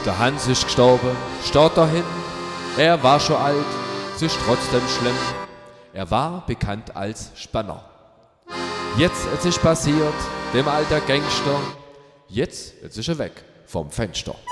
Der Hans ist gestorben, steht dahin. Er war schon alt, es ist trotzdem schlimm. Er war bekannt als Spanner. Jetzt es ist passiert, dem alter Gangster. Jetzt ist er weg vom Fenster.